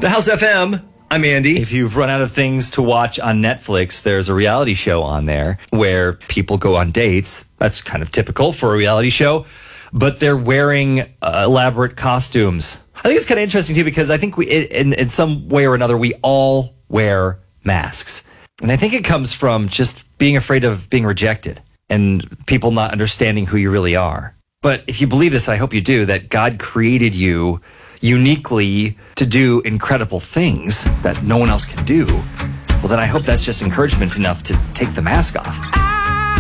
The House FM. I'm Andy. If you've run out of things to watch on Netflix, there's a reality show on there where people go on dates. That's kind of typical for a reality show, but they're wearing elaborate costumes. I think it's kind of interesting too because I think in some way or another, we all wear masks. And I think it comes from just being afraid of being rejected and people not understanding who you really are. But if you believe this, I hope you do, that God created you uniquely to do incredible things that no one else can do, well, then I hope that's just encouragement enough to take the mask off.